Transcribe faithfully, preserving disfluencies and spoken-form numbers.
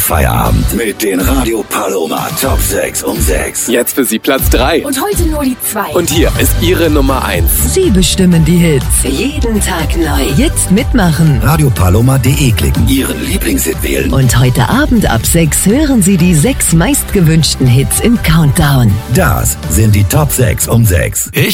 Feierabend mit den Radio Paloma Top sechs um sechs. Jetzt für Sie Platz drei. Und heute nur die zwei. Und hier ist Ihre Nummer eins. Sie bestimmen die Hits. Jeden Tag neu. Jetzt mitmachen. radio paloma punkt de klicken. Ihren Lieblingshit wählen. Und heute Abend ab sechs hören Sie die sechs meistgewünschten Hits im Countdown. Das sind die Top sechs um sechs. Ich